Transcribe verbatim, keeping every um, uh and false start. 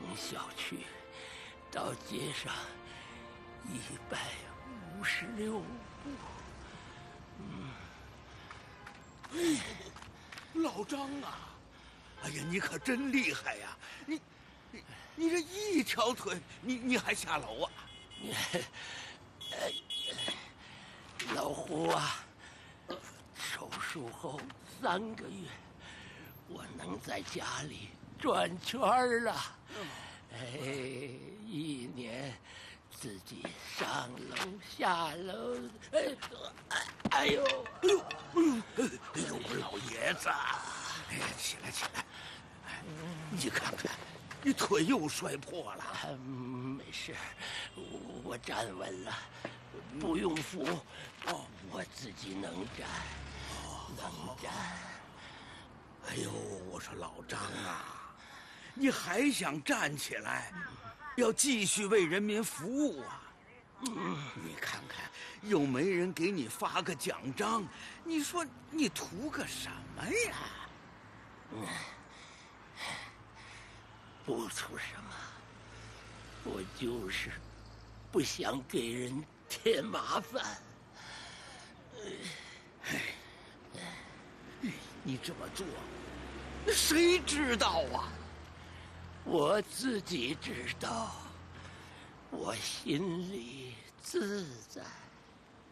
小区到街上一百五十六步。嗯， 哎，老张啊，哎呀，你可真厉害呀！你，你，你这一条腿，你你还下楼啊？ 哎，老胡啊，手术后三个月，我能在家里转圈了。哎，一年自己上楼下楼，哎，哎呦， 哎呦，哎呦，哎呦，我老爷子，哎呀，起来起来，哎，你看看，你腿又摔破了。 啊、没事，我站稳了，不用扶，哦，我自己能站，能站。 哎呦，我说老张啊，你还想站起来，要继续为人民服务啊？嗯，你看看，又没人给你发个奖章，你说你图个什么呀？ 嗯，不图什么，我就是不想给人添麻烦。 哎，你这么做，那谁知道啊？ 我自己知道，我心里自在。